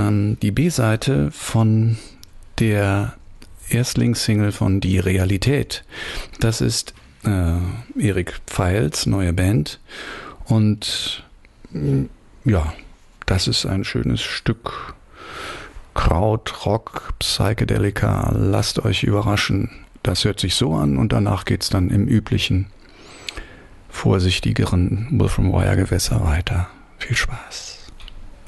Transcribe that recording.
die B-Seite von der Erstlingssingle von Die Realität. Das ist Erik Pfeils neue Band und ja, das ist ein schönes Stück Kraut, Rock, Psychedelika. Lasst euch überraschen. Das hört sich so an und danach geht's dann im üblichen, vorsichtigeren Wolfram Wire Gewässer weiter. Viel Spaß.